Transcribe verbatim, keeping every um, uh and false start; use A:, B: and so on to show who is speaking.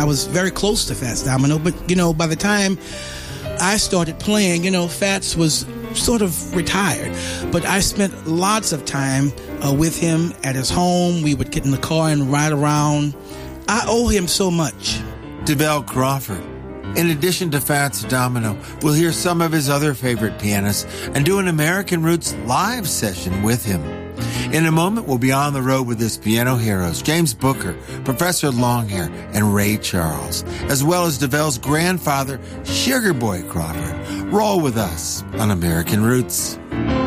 A: was very close to Fats Domino, but, you know, by the time I started playing, you know, Fats was sort of retired. But I spent lots of time uh, with him at his home. We would get in the car and ride around. I owe him so much.
B: DeVell Crawford. In addition to Fats Domino, we'll hear some of his other favorite pianists and do an American Roots live session with him. In a moment, we'll be on the road with his piano heroes, James Booker, Professor Longhair, and Ray Charles, as well as DeVell's grandfather, Sugar Boy Crawford. Roll with us on American Roots.